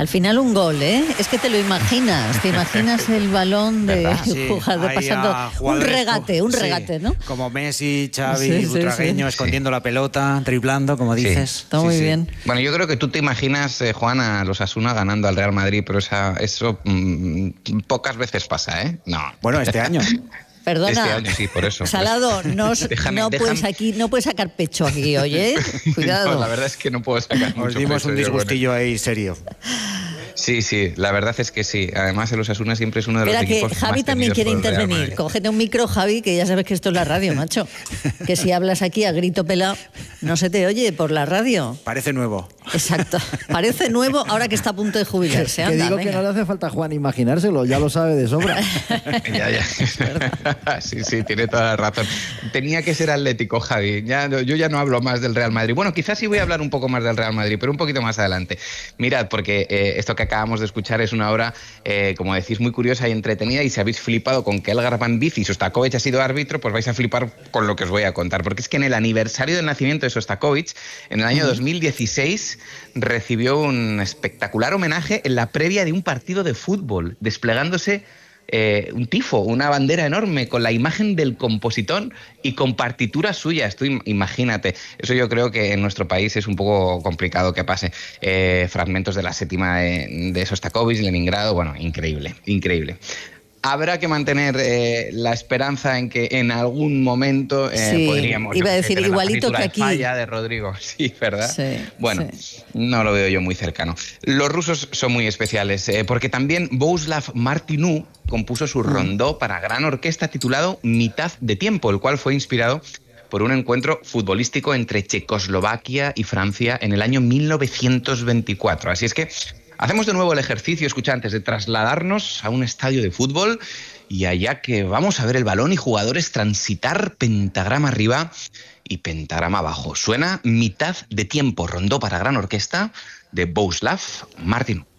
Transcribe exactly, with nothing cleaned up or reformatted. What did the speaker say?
Al final un gol, ¿eh? Es que te lo imaginas, te imaginas el balón de sí, jugador pasando un regate, un regate, sí, ¿no? Como Messi, Xavi, sí, sí, Butragueño, sí. escondiendo la pelota, driblando, como dices. Sí. Está sí, muy sí. bien. Bueno, yo creo que tú te imaginas, eh, Juan, a los Osasuna ganando al Real Madrid, pero esa, eso mmm, pocas veces pasa, ¿eh? No. Bueno, este año. Perdona, Este año sí, por eso. Salado, no, Déjame, no déjame. puedes aquí, no puedes sacar pecho aquí, oye, cuidado. No, la verdad es que no puedo sacar Os mucho dimos pecho, un yo, disgustillo bueno. ahí serio. Sí, sí, la verdad es que sí. Además, el Osasuna siempre es uno de los Espera, equipos que Javi más también temidos quiere por el Real intervenir. Madrid. Cógete un micro, Javi, que ya sabes que esto es la radio, macho. Que si hablas aquí a grito pelado, no se te oye por la radio. Parece nuevo. Exacto. Parece nuevo ahora que está a punto de jubilarse. Que Anda, digo venga. que no le hace falta a Juan imaginárselo, ya lo sabe de sobra. Ya, ya. Sí, sí, tiene toda la razón. Tenía que ser Atlético, Javi. Ya, yo ya no hablo más del Real Madrid. Bueno, quizás sí voy a hablar un poco más del Real Madrid, pero un poquito más adelante. Mirad, porque eh, esto que acabamos de escuchar es una obra, eh, como decís, muy curiosa y entretenida, y si habéis flipado con que Elgar Van Vici y Šostakovič ha sido árbitro, pues vais a flipar con lo que os voy a contar. Porque es que en el aniversario del nacimiento de Šostakovič, en el año dos mil dieciséis, recibió un espectacular homenaje en la previa de un partido de fútbol, desplegándose Eh, un tifo, una bandera enorme con la imagen del compositor y con partitura suya. Esto, imagínate, eso yo creo que en nuestro país es un poco complicado que pase. Eh, fragmentos de la séptima de, de Šostakovič, Leningrado, bueno, increíble, increíble. Habrá que mantener eh, la esperanza en que en algún momento eh, Sí, podríamos... iba a yo decir, tener la igualito partitura que de aquí. Falla de Rodrigo, sí, ¿verdad? Sí, bueno, sí. no lo veo yo muy cercano. Los rusos son muy especiales, eh, porque también Bohuslav Martinů compuso su rondó para gran orquesta titulado Mitad de tiempo, el cual fue inspirado por un encuentro futbolístico entre Checoslovaquia y Francia en el año mil novecientos veinticuatro. Así es que hacemos de nuevo el ejercicio, escucha, antes de trasladarnos a un estadio de fútbol, y allá que vamos a ver el balón y jugadores transitar pentagrama arriba y pentagrama abajo. Suena Mitad de tiempo, rondó para gran orquesta de Bohuslav Martinů.